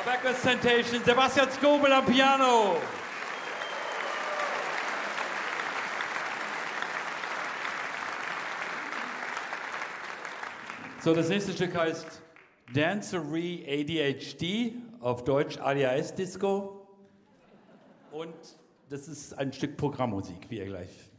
Backwest Temptation, Sebastian Skobel am Piano. So, das nächste Stück heißt Dancery ADHD, auf Deutsch ADHS Disco. Und das ist ein Stück Programmmusik, wie ihr gleich